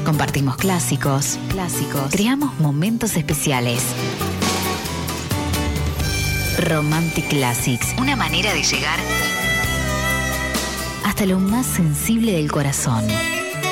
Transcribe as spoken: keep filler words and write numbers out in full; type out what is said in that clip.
Compartimos clásicos, clásicos. Creamos momentos especiales. Romantic Classics, una manera de llegar hasta lo más sensible del corazón.